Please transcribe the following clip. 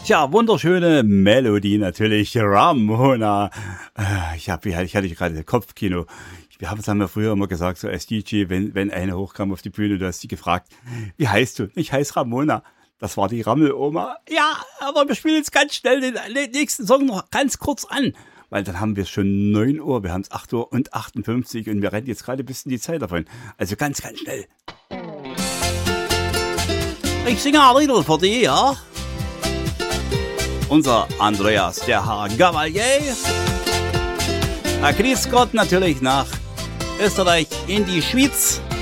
Tja, wunderschöne Melodie natürlich, Ramona. Ich hatte gerade Kopfkino. Wir haben ja früher immer gesagt, so als DJ, wenn eine hochkam auf die Bühne, du hast sie gefragt, wie heißt du? Ich heiße Ramona. Das war die Rammeloma. Ja, aber wir spielen jetzt ganz schnell den nächsten Song noch ganz kurz an. Weil dann haben wir schon 9 Uhr, wir haben es 8 Uhr und 58 und wir rennen jetzt gerade ein bisschen die Zeit davon. Also ganz, ganz schnell. Ich singe ein Lied für dich, ja? Unser Andreas, der Herr Gavalier. Grüß Gott natürlich nach Österreich in die Schweiz.